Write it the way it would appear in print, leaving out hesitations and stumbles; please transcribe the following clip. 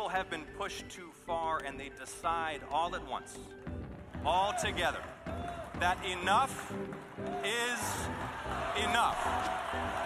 people have been pushed too far and they decide all at once, all together, that enough is enough.